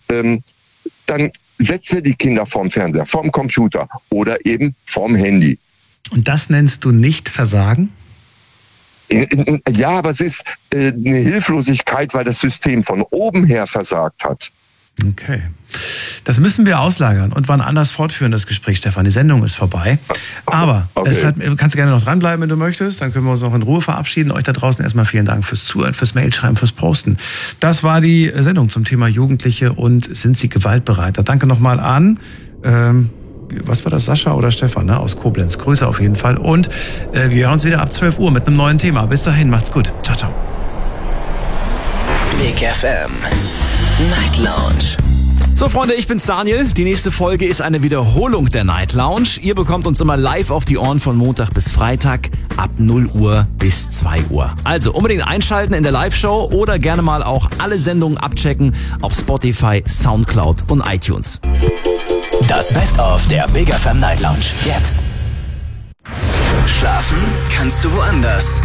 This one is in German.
dann setze die Kinder vorm Fernseher, vorm Computer oder eben vorm Handy. Und das nennst du nicht Versagen? Ja, aber es ist eine Hilflosigkeit, weil das System von oben her versagt hat. Okay. Das müssen wir auslagern und wann anders fortführen, das Gespräch, Stefan. Die Sendung ist vorbei. Aber kannst du gerne noch dranbleiben, wenn du möchtest. Dann können wir uns noch in Ruhe verabschieden. Euch da draußen erstmal vielen Dank fürs Zuhören, fürs Mailschreiben, fürs Posten. Das war die Sendung zum Thema Jugendliche und sind sie gewaltbereiter. Danke nochmal an, was war das, Sascha oder Stefan, ne? Aus Koblenz. Grüße auf jeden Fall. Und wir hören uns wieder ab 12 Uhr mit einem neuen Thema. Bis dahin, macht's gut. Ciao, ciao. Big FM Night Lounge. So Freunde, ich bin's Daniel. Die nächste Folge ist eine Wiederholung der Night Lounge. Ihr bekommt uns immer live auf die Ohren von Montag bis Freitag ab 0 Uhr bis 2 Uhr. Also unbedingt einschalten in der Live-Show oder gerne mal auch alle Sendungen abchecken auf Spotify, Soundcloud und iTunes. Das Best-of der Big FM Night Lounge. Jetzt. Schlafen kannst du woanders.